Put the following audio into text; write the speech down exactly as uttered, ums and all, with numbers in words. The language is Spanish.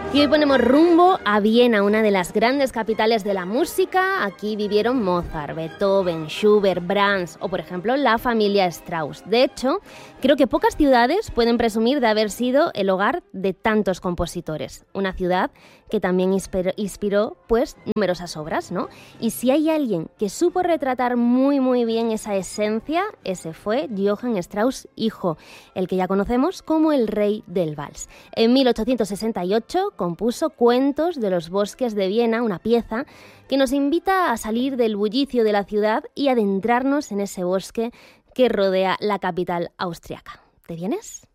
Y hoy ponemos rumbo a Viena, una de las grandes capitales de la música. Aquí vivieron Mozart, Beethoven, Schubert, Brahms o, por ejemplo, la familia Strauss. De hecho, creo que pocas ciudades pueden presumir de haber sido el hogar de tantos compositores. Una ciudad que también inspiró, inspiró pues, numerosas obras, ¿no? Y si hay alguien que supo retratar muy, muy bien esa esencia, ese fue Johann Strauss, hijo, el que ya conocemos como el rey del vals. En mil ochocientos sesenta y ocho compuso Cuentos de los bosques de Viena, una pieza que nos invita a salir del bullicio de la ciudad y adentrarnos en ese bosque que rodea la capital austriaca. ¿Te vienes?